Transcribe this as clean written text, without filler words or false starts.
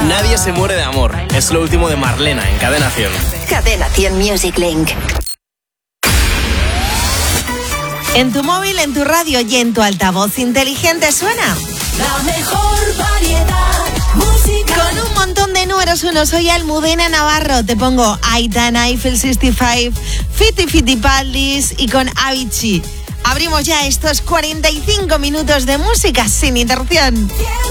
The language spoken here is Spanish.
Nadie se muere de amor. Es lo último de Marlena en Cadena 100. Cadena 100 Music Link. En tu móvil, en tu radio y en tu altavoz inteligente suena la mejor variedad musical. Con un montón de números uno, soy Almudena Navarro. Te pongo Aitana, Eiffel 65, Fiti Fitipaldis y con Avicii. Abrimos ya estos 45 minutos de música sin interrupción.